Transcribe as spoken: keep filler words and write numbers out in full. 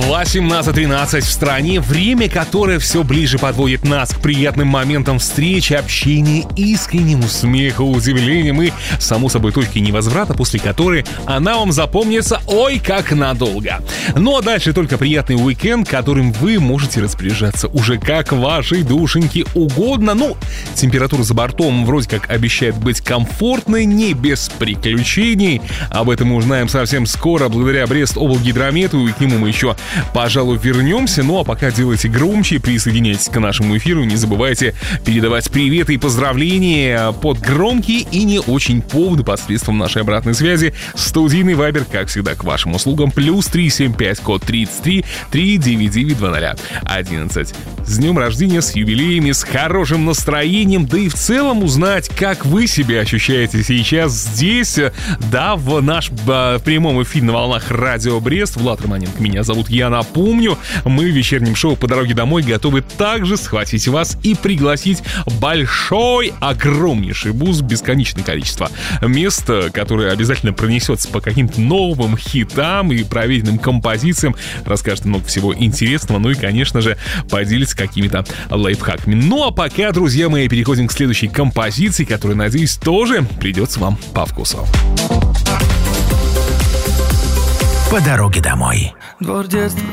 восемнадцать тринадцать в стране. Время, которое все ближе подводит нас к приятным моментам встречи, общения, искреннему смеху, удивлением и, само собой, точки невозврата, после которой она вам запомнится ой как надолго. Ну а дальше только приятный уикенд, которым вы можете распоряжаться уже как вашей душеньке угодно. Ну, температура за бортом вроде как обещает быть комфортной, не без приключений. Об этом мы узнаем совсем скоро, благодаря Брест-облгидромету, и к нему мы еще, пожалуй, вернемся. Ну а пока делайте громче, присоединяйтесь к нашему эфиру. Не забывайте передавать приветы и поздравления под громкие и не очень поводы посредством нашей обратной связи. Студийный вайбер, как всегда, к вашим услугам. Плюс три семь пять, код тридцать три, триста девяносто девять двадцать одиннадцать. С днем рождения, с юбилеями, с хорошим настроением, да и в целом узнать, как вы себя ощущаете сейчас здесь, да, в наш в прямом эфире на волнах Радио Брест. Влад Романенко меня зовут, я напомню. Мы в вечернем шоу «По дороге домой» готовы также схватить вас и пригласить большой, огромнейший бус, бесконечное количество мест, которое обязательно пронесется по каким-то новым хитам и проверенным композициям, расскажет много всего интересного, ну и, конечно же, поделится какими-то лайфхаками. Ну а пока, друзья мои, переходим к следующей композиции, которая, надеюсь, тоже придется вам по вкусу. По дороге домой. Двор детства.